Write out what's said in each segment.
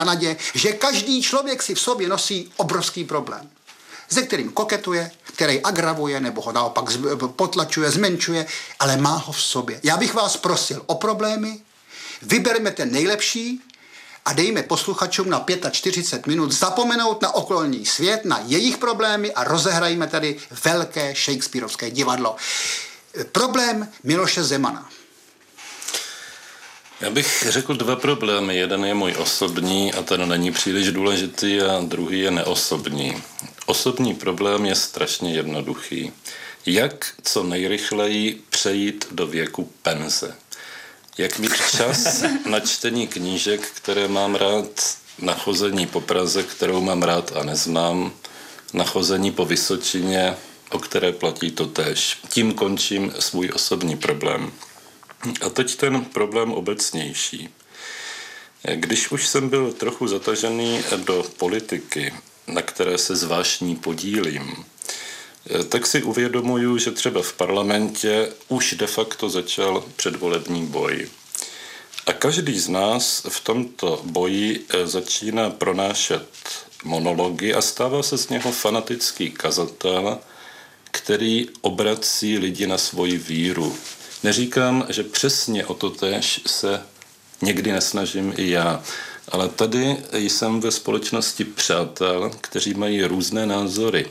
naděje, že každý člověk si v sobě nosí obrovský problém, se kterým koketuje, který agravuje nebo ho naopak potlačuje, zmenšuje, ale má ho v sobě. Já bych vás prosil o problémy, vybereme ten nejlepší a dejme posluchačům na 45 minut zapomenout na okolní svět, na jejich problémy a rozehrajme tady velké shakespearovské divadlo. Problém Miloše Zemana. Já bych řekl dva problémy. Jeden je můj osobní a ten není příliš důležitý a druhý je neosobní. Osobní problém je strašně jednoduchý. Jak co nejrychleji přejít do věku penze? Jak mít čas na čtení knížek, které mám rád, na chození po Praze, kterou mám rád a neznám, na chození po Vysočině, o které platí totéž. Tím končím svůj osobní problém. A teď ten problém obecnější. Když už jsem byl trochu zatažený do politiky, na které se zvláštní podílím, tak si uvědomuju, že třeba v parlamentě už de facto začal předvolební boj. A každý z nás v tomto boji začíná pronášet monology a stává se z něho fanatický kazatel, který obrací lidi na svoji víru. Neříkám, že přesně o to též se někdy nesnažím i já, ale tady jsem ve společnosti přátel, kteří mají různé názory.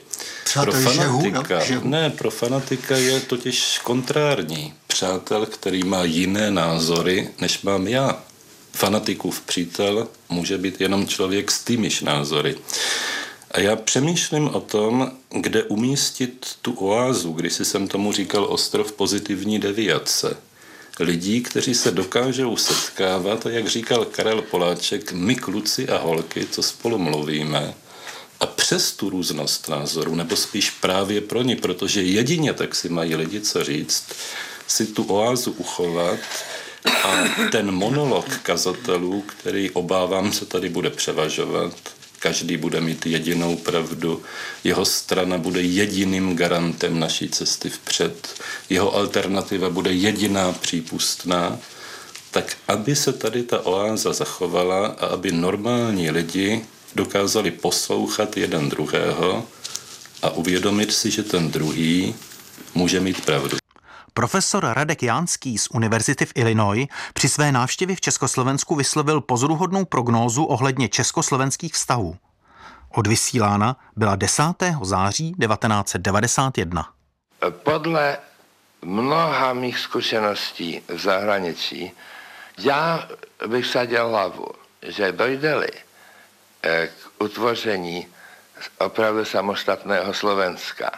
Pro fanatika je totiž kontrární. Přátel, který má jiné názory, než mám já. Fanatikův přítel může být jenom člověk s týmiž názory. A já přemýšlím o tom, kde umístit tu oázu, když jsem tomu říkal ostrov pozitivní deviace. Lidí, kteří se dokážou setkávat a jak říkal Karel Poláček, my kluci a holky, co spolu mluvíme, a přes tu různost názorů, nebo spíš právě pro ní, protože jedině tak si mají lidi co říct, si tu oázu uchovat a ten monolog kazatelů, který obávám se tady bude převažovat, každý bude mít jedinou pravdu, jeho strana bude jediným garantem naší cesty vpřed, jeho alternativa bude jediná přípustná, tak aby se tady ta oáza zachovala a aby normální lidi dokázali poslouchat jeden druhého a uvědomit si, že ten druhý může mít pravdu. Profesor Radek Jánský z Univerzity v Illinois při své návštěvě v Československu vyslovil pozoruhodnou prognózu ohledně československých vztahů. Odvysílána byla 10. září 1991. Podle mnoha mých zkušeností v zahraničí já bych vsadil hlavu, že dojde-li k utvoření opravdu samostatného Slovenska,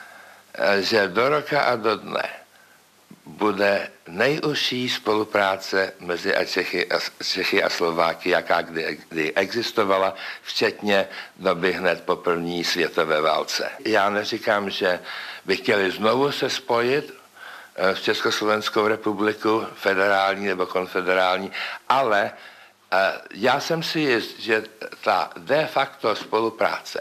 že do roka a do dne bude nejužší spolupráce mezi Čechy a Slováky, jaká kdy existovala, včetně doby hned po první světové válce. Já neříkám, že by chtěli znovu se spojit v Československou republiku, federální nebo konfederální, ale já jsem si jist, že ta de facto spolupráce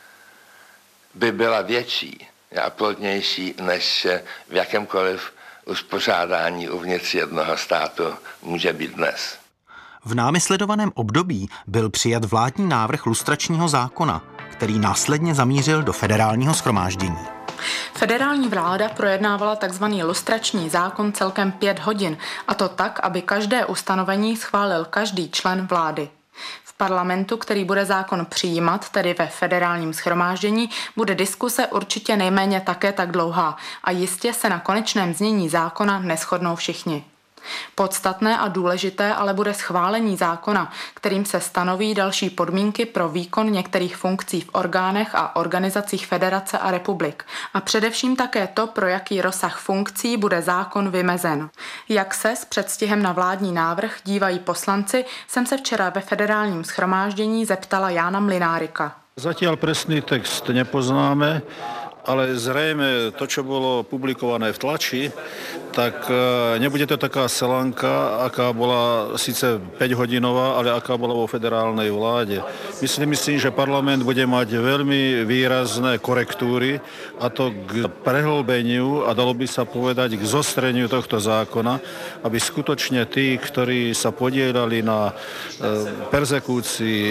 by byla větší a plodnější, než v jakémkoliv uspořádání uvnitř jednoho státu může být dnes. V námi sledovaném období byl přijat vládní návrh lustračního zákona, který následně zamířil do federálního shromáždění. Federální vláda projednávala tzv. Lustrační zákon celkem 5 hodin, a to tak, aby každé ustanovení schválil každý člen vlády. V parlamentu, který bude zákon přijímat, tedy ve federálním shromáždění, bude diskuse určitě nejméně také tak dlouhá a jistě se na konečném znění zákona neshodnou všichni. Podstatné a důležité ale bude schválení zákona, kterým se stanoví další podmínky pro výkon některých funkcí v orgánech a organizacích federace a republik a především také to, pro jaký rozsah funkcí bude zákon vymezen. Jak se s předstihem na vládní návrh dívají poslanci, jsem se včera ve federálním shromáždění zeptala Jána Mlynárika. Zatiaľ presný text nepoznáme, ale zrejme to, čo bolo publikované v tlači, tak nebude to taká selanka, aká bola síce 5-hodinová, ale aká bola vo federálnej vláde. Myslím, že parlament bude mať veľmi výrazné korektúry, a to k prehlbeniu a dalo by sa povedať k zostreniu tohto zákona, aby skutočne tí, ktorí sa podielali na perzekúcii